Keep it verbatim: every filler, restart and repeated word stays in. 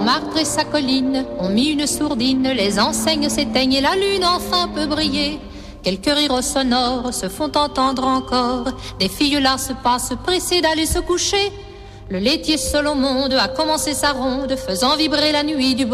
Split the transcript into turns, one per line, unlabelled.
Montmartre et sa colline ont mis une sourdine, les enseignes s'éteignent et la lune enfin peut briller. Quelques rires sonores se font entendre encore, des filles là se passent pressées d'aller se coucher. Le laitier seul au monde a commencé sa ronde, faisant vibrer la nuit du